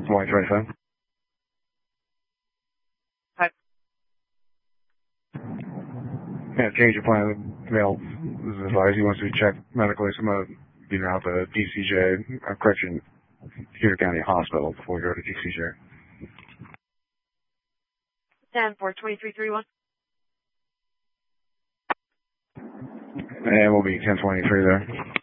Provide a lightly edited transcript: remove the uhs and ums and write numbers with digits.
White 27. Hi. Yeah, change your plan. Male is advised he wants to be checked medically. Some you know, the DCJ, correction, Peter County Hospital before we go to DCJ. 10-4-2331. And we'll be 1023 there.